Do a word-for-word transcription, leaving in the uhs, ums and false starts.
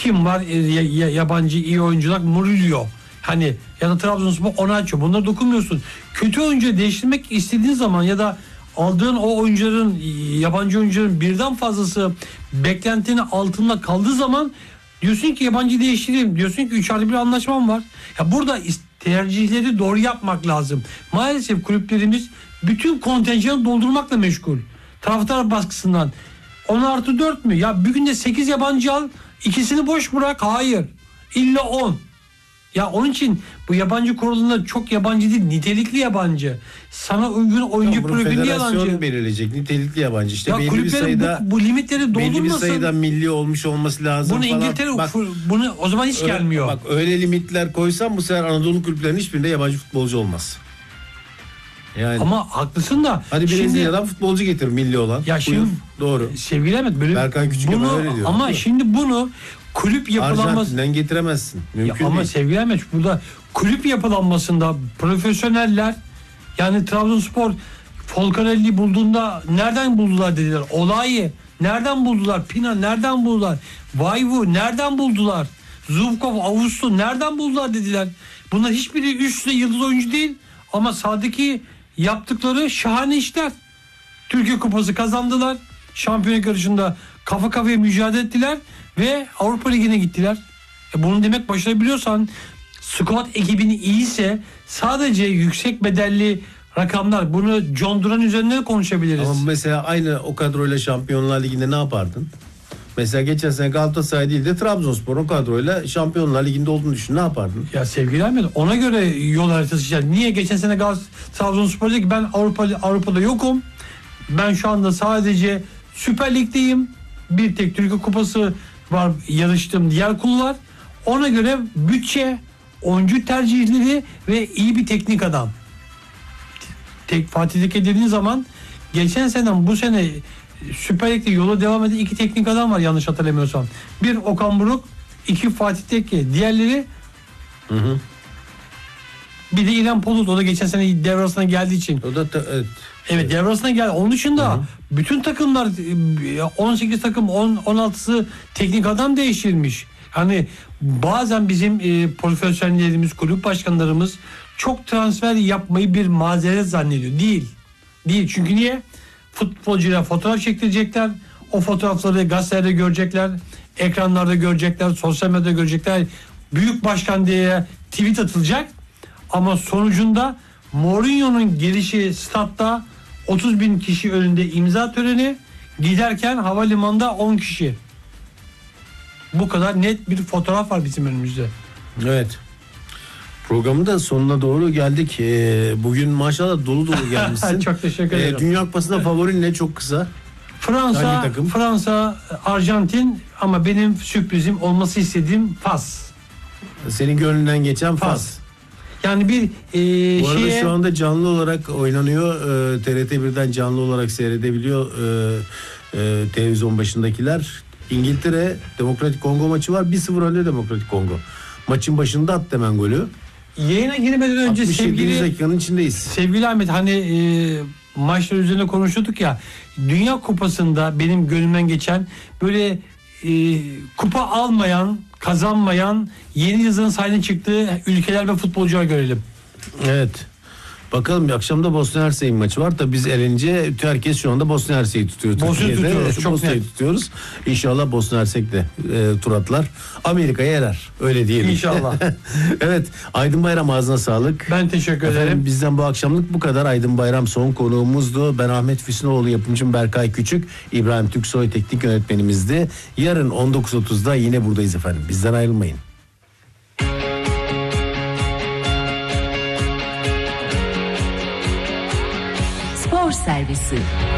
Kim var e, y- yabancı iyi oyuncular? Murillo. Hani ya da Trabzonspor onu açıyor. Bunları dokunmuyorsun. Kötü oyuncu değiştirmek istediğin zaman ya da aldığın o oyuncuların, yabancı oyuncuların birden fazlası beklentinin altında kaldığı zaman diyorsun ki yabancı değiştireyim. Diyorsun ki üç artı bir anlaşmam var. Ya burada tercihleri doğru yapmak lazım. Maalesef kulüplerimiz bütün kontenjanı doldurmakla meşgul. Taraftar baskısından. on artı dört mü? Ya bir günde sekiz yabancı al, ikisini boş bırak. Hayır. İlla on. Ya onun için bu yabancı kurulunda çok yabancı değil, nitelikli yabancı. Sana uygun oyuncu profili yabancı. Federasyon belirleyecek nitelikli yabancı. İşte Ya belli bir sayıda bu, bu limitleri doldurmasın. Belli bir sayıda milli olmuş olması lazım bunu falan. İngiltere Bak, bunu o zaman hiç öyle, gelmiyor. Bak öyle limitler koysam bu sefer Anadolu kulüplerinin hiçbirinde yabancı futbolcu olmaz. Yani. Ama haklısın da. Hadi Brezilya'dan futbolcu getir milli olan. Ya şimdi Buyur, doğru. Sevgili Ahmet böyle Berkay Küçük bunu, öyle diyor. ama şimdi bunu kulüp yapılanması. Arjantin'den getiremezsin. Mümkün ya ama değil. sevgili Ahmet burada kulüp yapılanmasında profesyoneller, yani Trabzonspor Folcarelli'yi bulduğunda nereden buldular dediler. Olayı nereden buldular? Pina nereden buldular? Vayvu nereden buldular? Zubkov, Avustu nereden buldular dediler. Bunlar hiçbiri üstte yıldız oyuncu değil ama sahadaki yaptıkları şahane işler. Türkiye Kupası kazandılar. Şampiyonluk yarışında kafa kafaya mücadele ettiler ve Avrupa Ligi'ne gittiler. E bunu demek başarabiliyorsan, squad ekibini iyiyse, sadece yüksek bedelli rakamlar, bunu John Duran üzerinden konuşabiliriz. Ama mesela aynı o kadroyla Şampiyonlar Ligi'nde ne yapardın? Mesela geçen sene Galatasaray değil de Trabzonspor o kadroyla Şampiyonlar Ligi'nde olduğunu düşün, ne yapardın? Ya sevgili Ahmet, ona göre yol haritası çizer. Niye geçen sene Galatasaray Trabzonspor dedi ki ben Avrupa Avrupa'da yokum. Ben şu anda sadece Süper Lig'deyim. Bir tek Türkiye Kupası var, yarıştığım diğer kullar. Ona göre bütçe, oyuncu tercihleri ve iyi bir teknik adam. Tek Fatih Tekke dediğin zaman geçen seneden bu sene Süper Lig'de yola devam eden iki teknik adam var yanlış hatırlamıyorsam. Bir Okan Buruk, iki Fatih Tekke. Diğerleri Hı hı. bir de İlhan Polut, o da geçen sene devre arasına geldiği için. O da ta, evet. Evet, devre arasına geldi. Onun dışında Hı hı. bütün takımlar on sekiz takım on on altısı teknik adam değiştirilmiş. Hani bazen bizim e, profesyonellerimiz, kulüp başkanlarımız çok transfer yapmayı bir mazeret zannediyor. Değil. Değil. Çünkü niye? Futbolcuyla fotoğraf çektirecekler. O fotoğrafları gazetelerde görecekler. Ekranlarda görecekler. Sosyal medyada görecekler. Büyük başkan diye tweet atılacak. Ama sonucunda Mourinho'nun gelişi statta otuz bin kişi önünde imza töreni, giderken havalimanında on kişi. Bu kadar net bir fotoğraf var bizim önümüzde. Evet. Programın da sonuna doğru geldik. Ee, bugün maşallah dolu dolu gelmişsin. Çok teşekkür ederim. Ee, Dünya Kupası'nda favorin ne, çok kısa? Fransa, Fransa, Arjantin, ama benim sürprizim olması istediğim Fas. Senin gönlünden geçen Fas. Fas. Yani bir e, Bu arada şeye... şu anda canlı olarak oynanıyor. Ee, T R T birden canlı olarak seyredebiliyor ee, e, televizyon başındakiler. İngiltere Demokratik Kongo maçı var. bir sıfır önde Demokratik Kongo. Maçın başında attı hemen golü. Yayına girmeden önce sevgili dakikanın içindeyiz. Sevgili Ahmet, hani e, maçlar üzerine konuşuyorduk ya. Dünya Kupası'nda benim gönlümden geçen böyle e, kupa almayan, kazanmayan, yeni yıldızın sahne çıktığı ülkeler ve futbolcular görelim. Evet. Bakalım, bir akşamda Bosna Hersey'in maçı var. Tabii biz elince herkes şu anda Bosna Hersey'i tutuyor. Bosna'yı tutuyoruz. Çok Bosna'yı tutuyoruz. İnşallah Bosna Hersek de e, tur atlar. Amerika'ya erer. Öyle diyelim. İnşallah. Evet. Aydın Bayram, ağzına sağlık. Ben teşekkür Efendim, ederim. bizden bu akşamlık bu kadar. Aydın Bayram son konuğumuzdu. Ben Ahmet Füsunoğlu, yapımcım Berkay Küçük, İbrahim Türksoy teknik yönetmenimizdi. Yarın on dokuz otuzda yine buradayız efendim. Bizden ayrılmayın. Spor Servisi.